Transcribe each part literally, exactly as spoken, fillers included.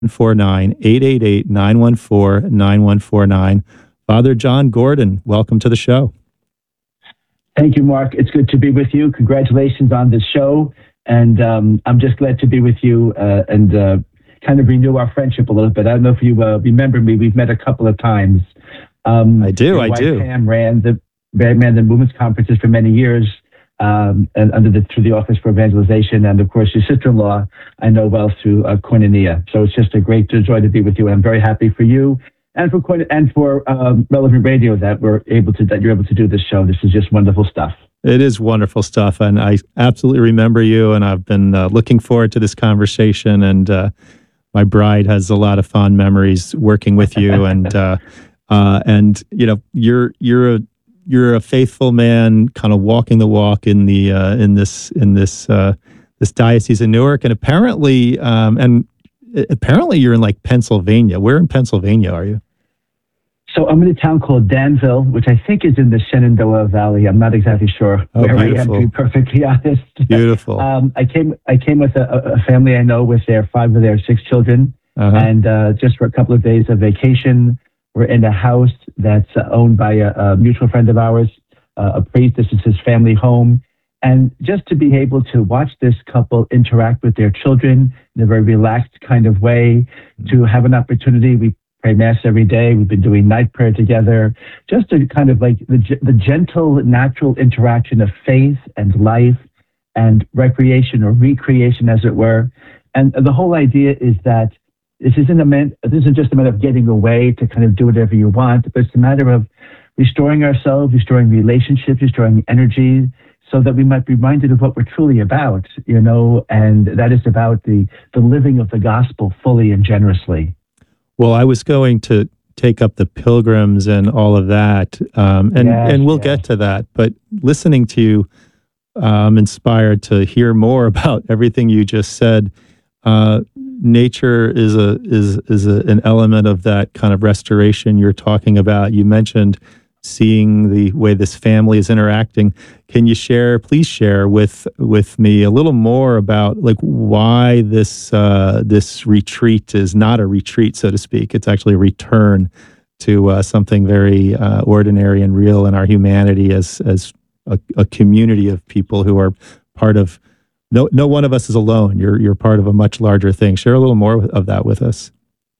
four nine, eight eight eight, nine one four, nine one four nine. Father John Gordon, welcome to the show. Thank you, Mark. It's good to be with you. Congratulations on this show. And um, I'm just glad to be with you uh, and uh, kind of renew our friendship a little bit. I don't know if you uh, remember me. We've met a couple of times. Um, I do, I do. Pam ran the, ran the Movements Conferences for many years um, and under the, through the Office for Evangelization. And of course, your sister-in-law, I know well through uh, Koinonia. So it's just a great joy to be with you. And I'm very happy for you. And for and for um, Relevant Radio that we're able to that you're able to do this show. This is just wonderful stuff. It is wonderful stuff, and I absolutely remember you. And I've been uh, looking forward to this conversation. And uh, my bride has a lot of fond memories working with you. and uh, uh, and you know, you're you're a you're a faithful man, kind of walking the walk in the uh, in this in this uh, this diocese in Newark, and apparently um, and. Apparently you're in like Pennsylvania. Where in Pennsylvania are you? So I'm in a town called Danville, which I think is in the Shenandoah Valley. I'm not exactly sure oh, where beautiful. I am, to be perfectly honest. Beautiful. um, I came I came with a, a family I know with their five of their six children. Uh-huh. And uh, just for a couple of days of vacation, we're in a house that's uh, owned by a, a mutual friend of ours, uh, a priest. This is his family home. And just to be able to watch this couple interact with their children in a very relaxed kind of way, to have an opportunity. We pray Mass every day. We've been doing night prayer together. Just to kind of like the, the gentle, natural interaction of faith and life and recreation or recreation, as it were. And the whole idea is that this isn't a man, this isn't just a matter of getting away to kind of do whatever you want, but it's a matter of restoring ourselves, restoring relationships, restoring energy, so that we might be reminded of what we're truly about, you know, and that is about the, the living of the gospel fully and generously. Well, I was going to take up the pilgrims and all of that, um, and, yes, and we'll yes. get to that. But listening to you, I'm inspired to hear more about everything you just said. Uh, nature is a is is a, an element of that kind of restoration you're talking about. You mentioned seeing the way this family is interacting. Can you share, please share with with me a little more about like why this uh, this retreat is not a retreat, so to speak. It's actually a return to uh, something very uh, ordinary and real in our humanity as as a, a community of people who are part of. No, no one of us is alone. You're you're part of a much larger thing. Share a little more of that with us.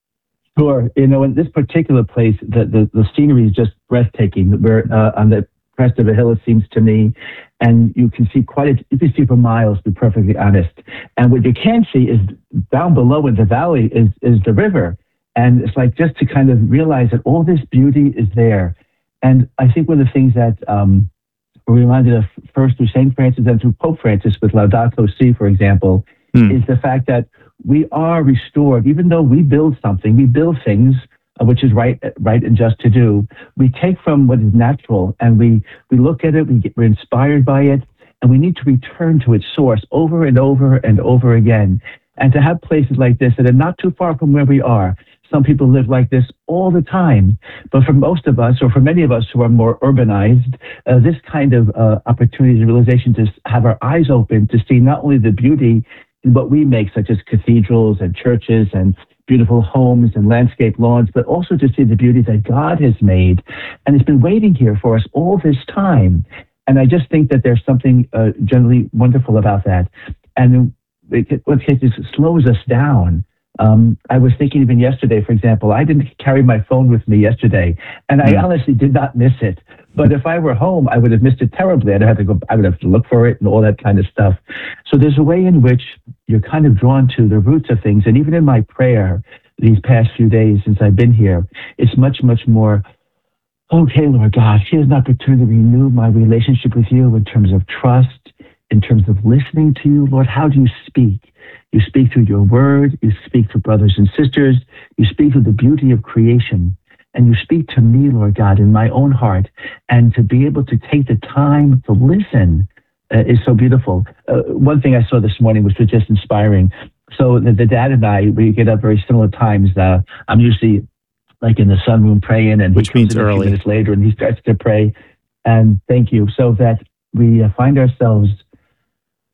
Sure. You know, in this particular place, the, the, the scenery is just breathtaking. We're uh, on the crest of a hill, it seems to me, and you can see quite a, you can see for miles, to be perfectly honest. And what you can see is down below in the valley is, is the river. And it's like just to kind of realize that all this beauty is there. And I think one of the things that um, we're reminded of first through Saint Francis and through Pope Francis with Laudato Si, for example, mm. is the fact that we are restored, even though we build something, we build things, uh, which is right, right and just to do. We take from what is natural and we, we look at it, we get, we're inspired by it, and we need to return to its source over and over and over again. And to have places like this that are not too far from where we are. Some people live like this all the time, but for most of us, or for many of us who are more urbanized, uh, this kind of uh, opportunity and realization to have our eyes open to see not only the beauty in what we make, such as cathedrals and churches and beautiful homes and landscape lawns, but also to see the beauty that God has made. And it's been waiting here for us all this time. And I just think that there's something uh, generally wonderful about that. And it, what it slows us down. Um, I was thinking even yesterday, for example, I didn't carry my phone with me yesterday, and I honestly did not miss it. But if I were home, I would have missed it terribly. I'd have to go, I would have to look for it and all that kind of stuff. So there's a way in which you're kind of drawn to the roots of things. And even in my prayer these past few days since I've been here, it's much, much more, okay, Lord God, here's an opportunity to renew my relationship with you in terms of trust, in terms of listening to you. Lord, how do you speak? You speak through your word, you speak to brothers and sisters, you speak through the beauty of creation, and you speak to me, Lord God, in my own heart. And to be able to take the time to listen uh, is so beautiful. Uh, one thing I saw this morning which was just inspiring. So the, the dad and I, we get up very similar times. Uh, I'm usually like in the sunroom praying, and which he comes means in early. A few minutes later, and he starts to pray. And thank you. So that we uh, find ourselves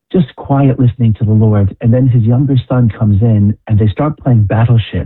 just quiet listening to the Lord. And then his younger son comes in and they start playing Battleship.